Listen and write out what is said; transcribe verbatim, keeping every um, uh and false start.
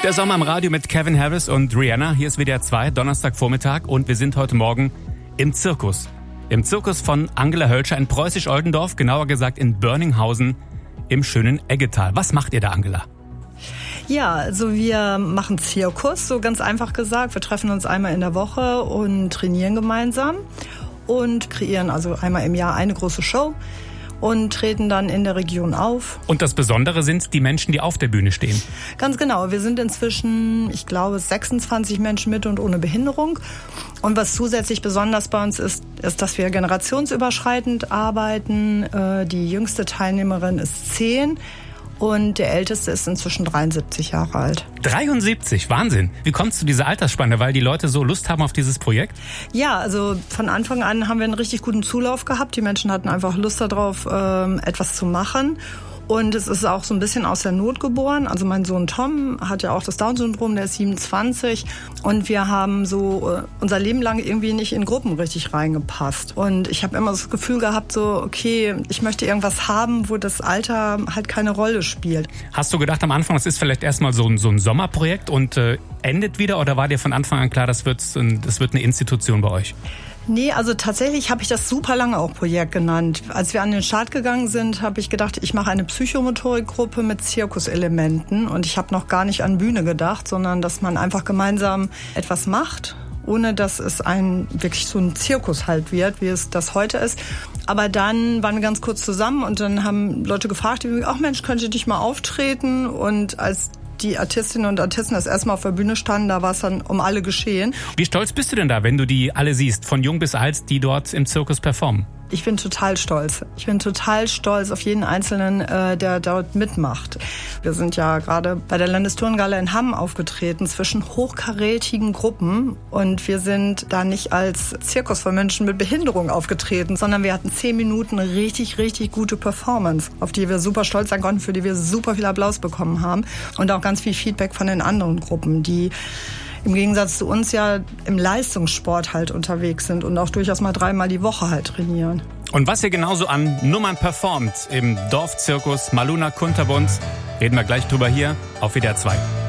Der Sommer im Radio mit Kevin Harris und Rihanna. Hier ist W D R zwei, Donnerstagvormittag, und wir sind heute Morgen im Zirkus. Im Zirkus von Angela Hölscher in Preußisch-Oldendorf, genauer gesagt in Börninghausen im schönen Eggetal. Was macht ihr da, Angela? Ja, also wir machen Zirkus, so ganz einfach gesagt. Wir treffen uns einmal in der Woche und trainieren gemeinsam und kreieren also einmal im Jahr eine große Show und treten dann in der Region auf. Und das Besondere sind die Menschen, die auf der Bühne stehen. Ganz genau. Wir sind inzwischen, ich glaube, sechsundzwanzig Menschen mit und ohne Behinderung. Und was zusätzlich besonders bei uns ist, ist, dass wir generationsüberschreitend arbeiten. Die jüngste Teilnehmerin ist zehn. Und der Älteste ist inzwischen dreiundsiebzig Jahre alt. dreiundsiebzig, Wahnsinn. Wie kommst du zu dieser Altersspanne? Weil die Leute so Lust haben auf dieses Projekt? Ja, also von Anfang an haben wir einen richtig guten Zulauf gehabt. Die Menschen hatten einfach Lust darauf, etwas zu machen. Und es ist auch so ein bisschen aus der Not geboren. Also mein Sohn Tom hat ja auch das Down-Syndrom, der ist siebenundzwanzig. Und wir haben so unser Leben lang irgendwie nicht in Gruppen richtig reingepasst. Und ich habe immer das Gefühl gehabt, so okay, ich möchte irgendwas haben, wo das Alter halt keine Rolle spielt. Hast du gedacht am Anfang, das ist vielleicht erstmal so ein, so ein Sommerprojekt und äh, endet wieder? Oder war dir von Anfang an klar, das wird, das wird eine Institution bei euch? Nee, also tatsächlich habe ich das super lange auch Projekt genannt. Als wir an den Start gegangen sind, habe ich gedacht, ich mache eine Psychomotorikgruppe mit Zirkuselementen. Und ich habe noch gar nicht an Bühne gedacht, sondern dass man einfach gemeinsam etwas macht, ohne dass es ein wirklich so ein Zirkus halt wird, wie es das heute ist. Aber dann waren wir ganz kurz zusammen und dann haben Leute gefragt, ach Mensch, könnte ich mal auftreten? Und als die Artistinnen und Artisten das erste Mal auf der Bühne standen, da war es dann um alle geschehen. Wie stolz bist du denn da, wenn du die alle siehst, von jung bis alt, die dort im Zirkus performen? Ich bin total stolz. Ich bin total stolz auf jeden Einzelnen, äh, der dort mitmacht. Wir sind ja gerade bei der Landesturngala in Hamm aufgetreten, zwischen hochkarätigen Gruppen. Und wir sind da nicht als Zirkus von Menschen mit Behinderung aufgetreten, sondern wir hatten zehn Minuten richtig, richtig gute Performance, auf die wir super stolz sein konnten, für die wir super viel Applaus bekommen haben. Und auch ganz viel Feedback von den anderen Gruppen, die im Gegensatz zu uns ja im Leistungssport halt unterwegs sind und auch durchaus mal dreimal die Woche halt trainieren. Und was ihr genauso an Nummern performt im Dorfzirkus Maluna Kunterbunt, reden wir gleich drüber hier auf W D R zwei.